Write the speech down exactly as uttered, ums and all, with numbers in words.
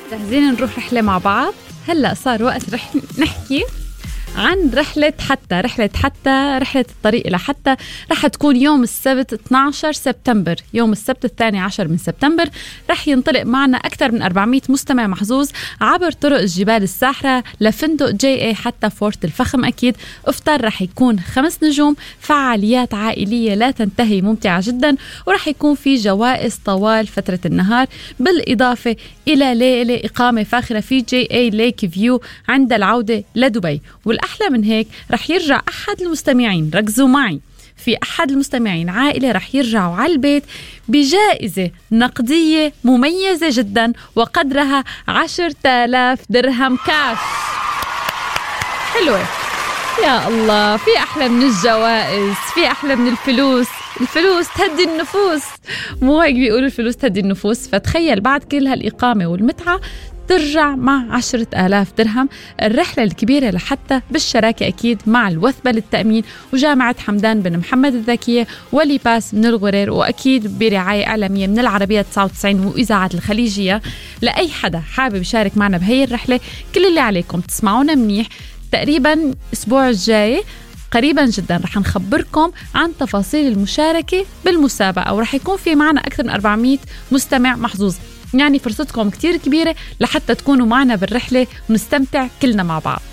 جاهزين نروح رحلة مع بعض؟ هلأ صار وقت رح نحكي عن رحلة حتى رحلة حتى رحلة الطريق إلى حتى. رح تكون يوم السبت اثني عشر سبتمبر، يوم السبت الثاني عشر من سبتمبر. رح ينطلق معنا أكثر من أربعمية مستمع محظوظ عبر طرق الجبال الساحرة لفندق جي اي حتى فورت الفخم. أكيد إفطار رح يكون خمس نجوم، فعاليات عائلية لا تنتهي ممتعة جدا، ورح يكون في جوائز طوال فترة النهار، بالإضافة إلى ليلة إقامة فاخرة في جي اي ليك فيو عند العودة لدبي. والأحلى من هيك رح يرجع أحد المستمعين، ركزوا معي، في أحد المستمعين عائلة رح يرجعوا على البيت بجائزة نقدية مميزة جدا وقدرها عشرة آلاف درهم كاش. حلوة يا الله، في أحلى من الجوائز، في أحلى من الفلوس. الفلوس تهدي النفوس، مو هيك بيقولوا الفلوس تهدي النفوس؟ فتخيل بعد كل هالإقامة والمتعة ترجع مع عشرة آلاف درهم. الرحلة الكبيرة لحتى بالشراكة أكيد مع الوثبة للتأمين وجامعة حمدان بن محمد الذكية وليباس من الغرير، وأكيد برعاية إعلامية من العربية تسعة وتسعين وإذاعة الخليجية. لأي حدا حابب يشارك معنا بهي الرحلة، كل اللي عليكم تسمعونا منيح. تقريبا الأسبوع الجاي قريبا جدا رح نخبركم عن تفاصيل المشاركة بالمسابقة، ورح يكون في معنا أكثر من أربعمية مستمع محظوظ. يعني فرصتكم كتير كبيرة لحتى تكونوا معنا بالرحلة ونستمتع كلنا مع بعض.